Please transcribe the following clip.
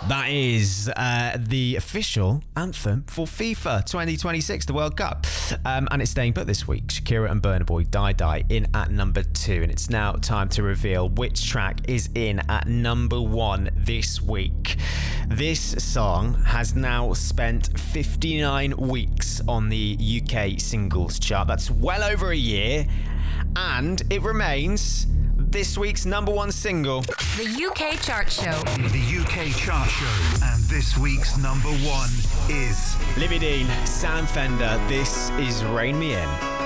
That is the official anthem for FIFA 2026, the World Cup. And it's staying put this week. Shakira and Burna Boy, Die Die, in at number 2. And it's now time to reveal which track is in at number 1 this week. This song has now spent 59 weeks on the UK singles chart. That's well over a year. And it remains this week's number 1 single. The UK Chart Show. The UK Chart Show. And this week's number 1 is Libby Dean, Sam Fender, this is Rain Me In.